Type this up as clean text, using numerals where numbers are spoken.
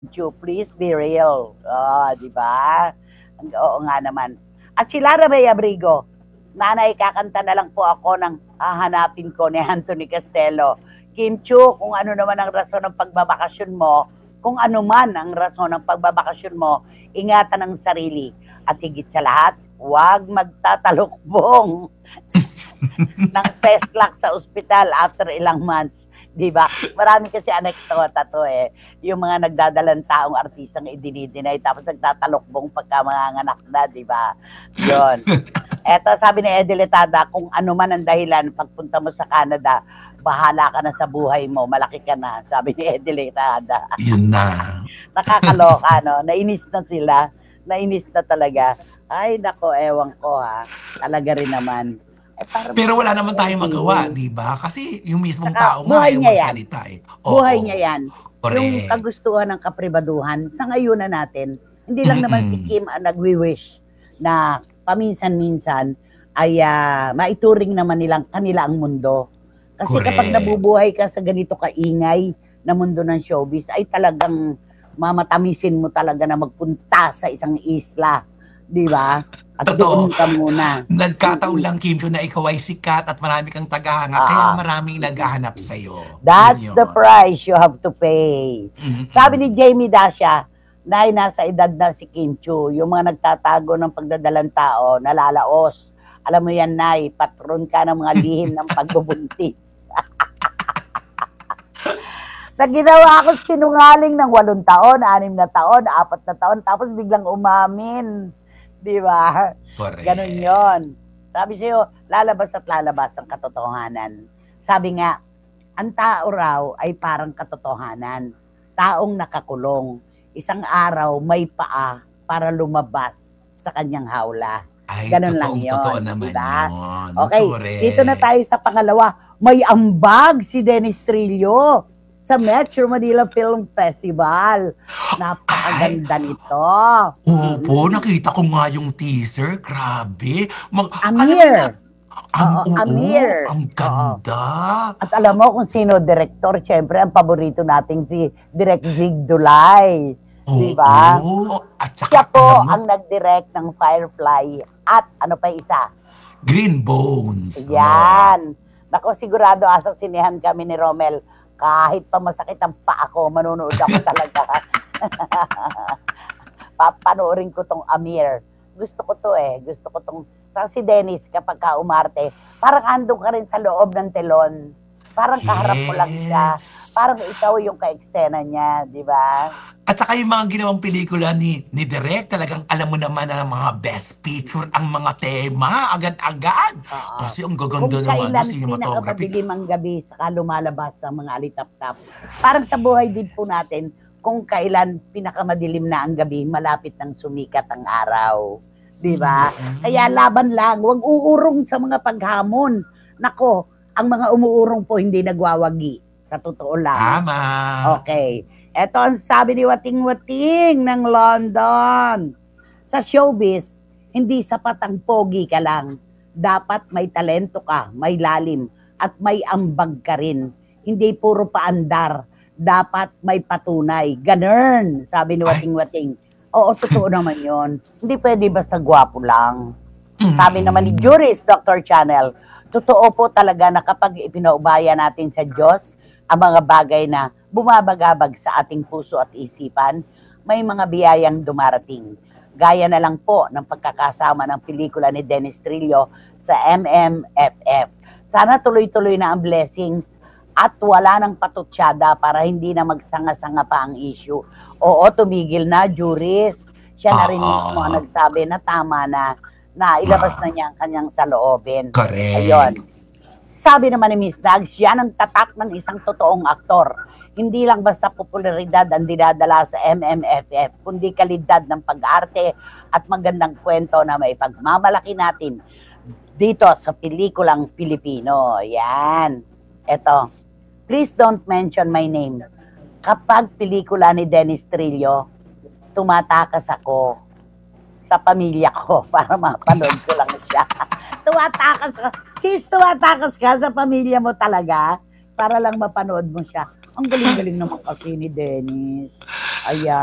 you, please be real. Oh, di ba? Oo nga naman. At si Lara May Abrigo, nanay, kakanta na lang po ako ng hahanapin ko ni Anthony Castello. Kim Chu, kung ano naman ang rason ng pagbabakasyon mo, kung ano man ang rason ng pagbabakasyon mo, ingatan ang sarili. At higit sa lahat, huwag magtatalukbong ng PESLAC sa ospital after ilang months. Di ba? Marami kasi anekdota to eh. Yung mga nagdadalang taong artistang idinidinay tapos nagtatalokbong pagka manganganak na, di ba? Yon. Eto, sabi ni Edeletada, kung ano man ang dahilan, pagpunta mo sa Canada, bahala ka na sa buhay mo, malaki ka na, sabi ni Edeletada. Yun na. Nakakaloka, no? Nainis na sila. Nainis na talaga. Ay, nako, ewan ko ha. Talaga rin naman. Eh, para Pero wala naman tayong magawa, hindi. di ba? Kasi yung mismong Saka, tao nga buhay ayaw niya yan. magsalita eh. Buhay niya Oo. yan. Yung Correct. kagustuhan ng kapribaduhan, sa ngayon na natin, hindi lang naman si Mm-mm. Kim ang nagwi-wish na paminsan-minsan ay maituring naman nilang kanila ang mundo. Kasi kapag Correct. nabubuhay ka sa ganito kaingay na mundo ng showbiz, ay talagang mamatamisin mo talaga na magpunta sa isang isla. Di ba? At Totoo. doon ka muna. Nagkataon Mm-mm. lang, Kim, Chiu, na ikaw ay sikat at marami kang tagahanga, kaya Ah, maraming mm-mm. naghahanap sa'yo. Yun That's the yun. price you have to pay. Sabi ni Mm-mm. Jamie Dasha, Nay, nasa edad na si Kim Chu. Yung mga nagtatago ng pagdadalang tao, nalalaos. Alam mo yan, Nay, patron ka ng mga lihim ng pagbubuntis. Na ginawa ako sinungaling ng 8 taon, 6 na taon, 4 na taon, tapos biglang umamin. Di ba? Ganon Correct. yon. Sabi sa'yo, lalabas at lalabas ang katotohanan. Sabi nga, ang tao raw ay parang katotohanan. Taong nakakulong. Isang araw may paa para lumabas sa kanyang hawla. Ay, Ganon lang totoong-totoo yon, di naman ba? yun. Okay, dito na Correct. tayo sa pangalawa. May ambag si Dennis Trillo sa Metro Manila Film Festival. Ay, Napakaganda nito. opo, Mm-mm. nakita ko nga yung teaser. Grabe. Alam mo na, Amir. Oo, oo, Amir. ang Oo. ganda. At alam mo kung sino direktor, syempre ang paborito nating si Direk Zig Dulay. Di ba? Oo. At Siya saka, alam po mo, ang nag-direct ng Firefly at ano pa isa? Green Bones. Oh. Yan. Nako, sigurado asang sinihan kami ni Romel. Kahit pa masakit ang paa ko, manunood ako talaga. Papanoorin ko tong Amir. Gusto ko to eh. Gusto ko tong... Sa si Dennis, kapag ka umarte, parang andun ka rin sa loob ng telon. Parang kaharap mo lang siya. Yes. Parang ikaw yung ka-eksena niya, di ba? At saka yung mga ginawang pelikula ni Direk, talagang alam mo naman na mga best picture ang mga tema, agad-agad. Oo. Kasi ang Kung gaganda ng kailan cinematography. pinakamadilim ang gabi, saka lumalabas sa mga alitap-tap. Parang sa buhay din po natin, kung kailan pinakamadilim na ang gabi, malapit nang sumikat ang araw. Di ba? Kaya Mm-mm. laban lang, huwag uurong sa mga paghamon. Nako, ang mga umuurong po hindi nagwawagi. Sa totoo lang. Tama. Okay. Ito ang sabi ni Wating Wating ng London. Sa showbiz, hindi sapat ang pogi ka lang. Dapat may talento ka, may lalim, at may ambag ka rin. Hindi puro paandar. Dapat may patunay. Ganun, sabi ni Ay, Wating Wating. Oo, totoo naman yon. Hindi pwede basta gwapo lang. Sabi naman ni mm, Juris, Dr. Channel, totoo po talaga na kapag ipinaubaya natin sa Diyos ang mga bagay na bumabagabag sa ating puso at isipan, may mga biyayang dumarating. Gaya na lang po ng pagkakasama ng pelikula ni Dennis Trillo sa MMFF. Sana tuloy-tuloy na ang blessings at wala nang patutsada para hindi na magsanga-sanga pa ang issue. Oo, tumigil na, Juris. Siya na rin mismo ang oo. nagsabi na tama na ilabas na Ah, niya ang kanyang saloobin. correct. Ayun. Sabi naman ni Miss Dags, yan ang tatak ng isang totoong aktor. Hindi lang basta popularidad ang dinadala sa MMFF, kundi kalidad ng pag-arte at magandang kwento na may pagmamalaki natin dito sa pelikulang Pilipino. Yan. Eto, please don't mention my name. Kapag pelikula ni Dennis Trillo, tumatakas ako sa pamilya ko para mapanood ko lang siya. Tumatakas ka. Sis, tumatakas ka sa pamilya mo talaga para lang mapanood mo siya. Ang galing-galing naman kasi ni Dennis. Ayan.